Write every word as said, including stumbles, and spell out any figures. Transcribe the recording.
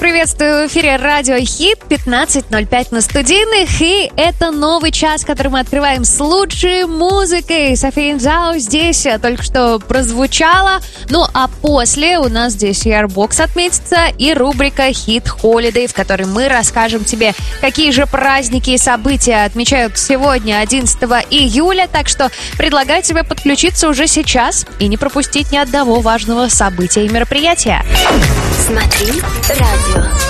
Приветствую, в эфире Радио Хит, пятнадцать ноль пять на студийных, и это новый час, который мы открываем с лучшей музыкой. София Инзау здесь только что прозвучала, ну а после у нас здесь Airbox отметится и рубрика Хит Holiday, в которой мы расскажем тебе, какие же праздники и события отмечают сегодня, одиннадцатого июля, так что предлагаю тебе подключиться уже сейчас и не пропустить ни одного важного события и мероприятия. Смотри радио.